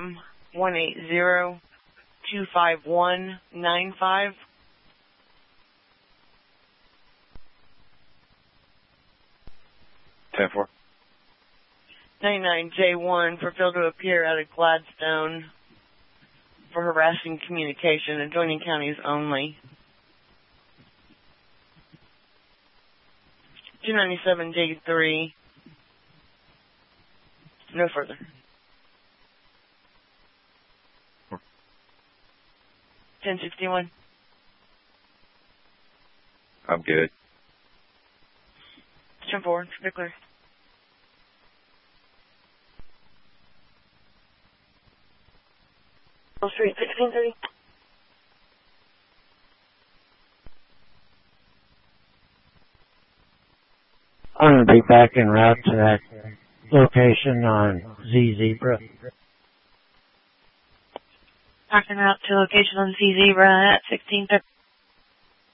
180-251-95. 10-4. 99J1 for failed to appear out of Gladstone for harassing communication, adjoining counties only. 297J3. No further. 1061. I'm good. 10-4. Clear. Street 1630. I'm going to be back en route to that location on Z Zebra. Back en route to location on Z Zebra at 1630.